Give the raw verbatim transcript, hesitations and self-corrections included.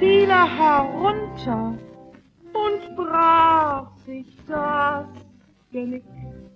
fiel er herunter und brach sich das Genick.